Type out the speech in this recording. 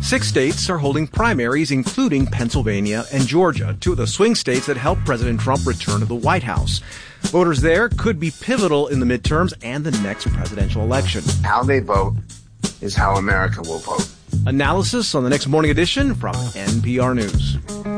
6 states are holding primaries, including Pennsylvania and Georgia, two of the swing states that helped President Trump return to the White House. Voters there could be pivotal in the midterms and the next presidential election. How they vote is how America will vote. Analysis on the next morning edition from NPR News.